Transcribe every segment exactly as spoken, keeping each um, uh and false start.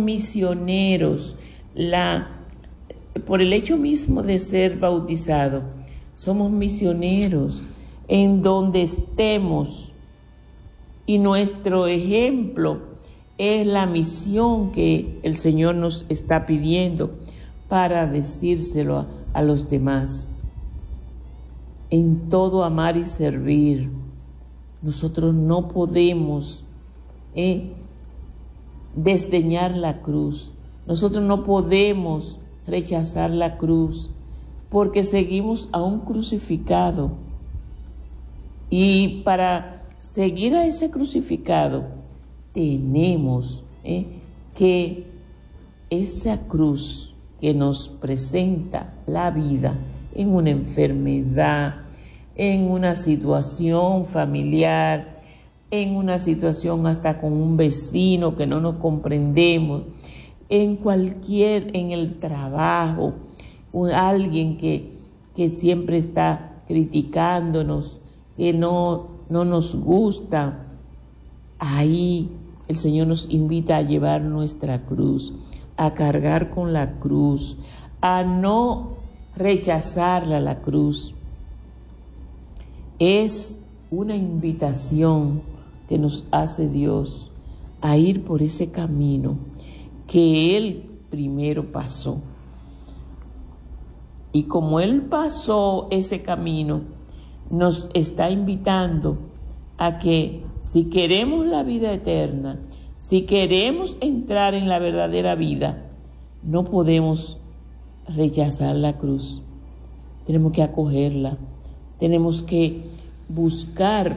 misioneros. La, por el hecho mismo de ser bautizado, somos misioneros en donde estemos. Y nuestro ejemplo es la misión que el Señor nos está pidiendo para decírselo a, a los demás. En todo amar y servir. Nosotros no podemos eh, desdeñar la cruz. Nosotros no podemos rechazar la cruz porque seguimos a un crucificado. Y para seguir a ese crucificado tenemos eh, que esa cruz que nos presenta la vida en una enfermedad, en una situación familiar, en una situación hasta con un vecino que no nos comprendemos, en cualquier, en el trabajo, un, alguien que, que siempre está criticándonos, que no, no nos gusta, ahí el Señor nos invita a llevar nuestra cruz, a cargar con la cruz, a no rechazarla la cruz. Es una invitación que nos hace Dios a ir por ese camino que Él primero pasó. Y como Él pasó ese camino, nos está invitando a que si queremos la vida eterna, si queremos entrar en la verdadera vida, no podemos rechazar la cruz. Tenemos que acogerla. Tenemos que buscar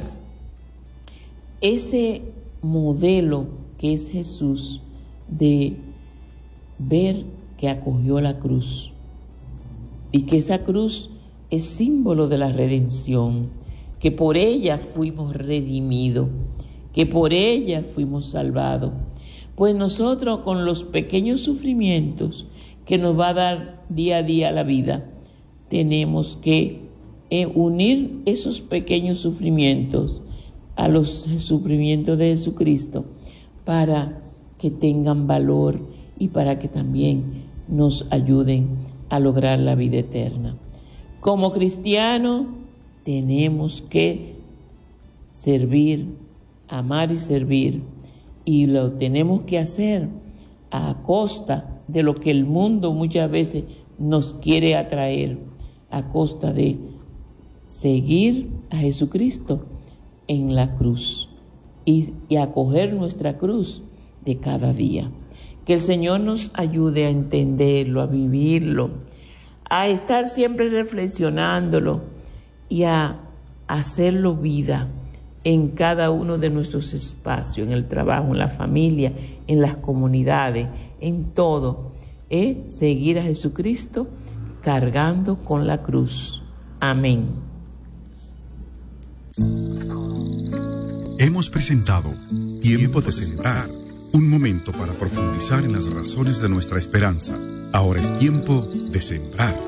ese modelo que es Jesús, de ver que acogió la cruz y que esa cruz es símbolo de la redención, que por ella fuimos redimidos, que por ella fuimos salvados. Pues nosotros, con los pequeños sufrimientos que nos va a dar día a día la vida, tenemos que eh, unir esos pequeños sufrimientos a los sufrimientos de Jesucristo para que tengan valor y para que también nos ayuden a lograr la vida eterna. Como cristianos tenemos que servir, amar y servir, y lo tenemos que hacer a costa de lo que el mundo muchas veces nos quiere atraer, a costa de seguir a Jesucristo en la cruz y, y acoger nuestra cruz de cada día. Que el Señor nos ayude a entenderlo, a vivirlo, a estar siempre reflexionándolo y a hacerlo vida en cada uno de nuestros espacios, en el trabajo, en la familia, en las comunidades, en todo. ¿eh? Seguir a Jesucristo cargando con la cruz. Amén. Hemos presentado Tiempo de Sembrar, un momento para profundizar en las razones de nuestra esperanza. Ahora es tiempo de sembrar.